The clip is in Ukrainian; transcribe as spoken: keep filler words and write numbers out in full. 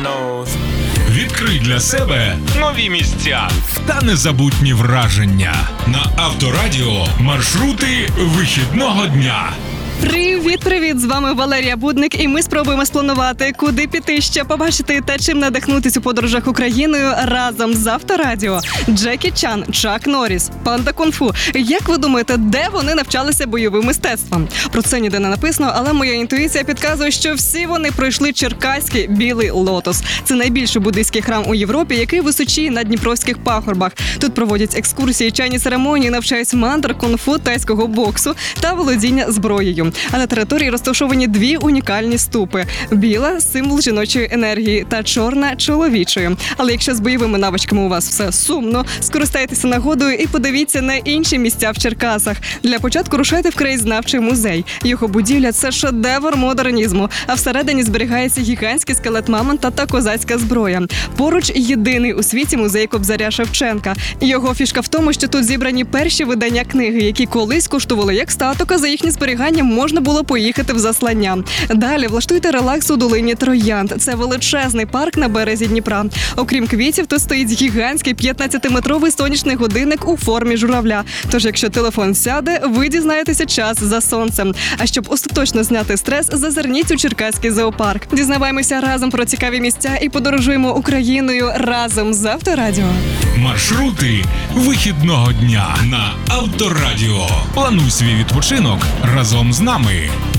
Відкрий для себе нові місця та незабутні враження. На Авторадіо маршрути вихідного дня. Привіт-привіт! З вами Валерія Будник, і ми спробуємо спланувати, куди піти, що побачити та чим надихнутись у подорожах Україною разом з Авторадіо. Джекі Чан, Чак Норріс, Панда Кунг-фу. Як ви думаєте, де вони навчалися бойовим мистецтвам? Про це ніде не написано, але моя інтуїція підказує, що всі вони пройшли Черкаський Білий Лотос. Це найбільший буддийський храм у Європі, який височіє на Дніпровських пагорбах. Тут проводять екскурсії, чайні церемонії, навчають мантр, кунг-фу, тайського боксу та володіння зброєю. А на території розташовані дві унікальні ступи. Біла – символ жіночої енергії, та чорна – чоловічої. Але якщо з бойовими навичками у вас все сумно, скористайтеся нагодою і подивіться на інші місця в Черкасах. Для початку рушайте в краєзнавчий музей. Його будівля – це шедевр модернізму, а всередині зберігається гігантський скелет мамонта та козацька зброя. Поруч єдиний у світі музей Кобзаря Шевченка. Його фішка в тому, що тут зібрані перші видання книги, які колись коштували як статок, а за їхнє зберігання можна було поїхати в заслання. Далі влаштуйте релакс у долині Троянд. Це величезний парк на березі Дніпра. Окрім квітів, тут стоїть гігантський п'ятнадцятиметровий сонячний годинник у формі журавля. Тож, якщо телефон сяде, ви дізнаєтеся час за сонцем. А щоб остаточно зняти стрес, зазирніть у Черкаський зоопарк. Дізнаваємося разом про цікаві місця і подорожуємо Україною разом з Авторадіо. Маршрути вихідного дня на Авторадіо. Плануй свій відпочинок разом з нами.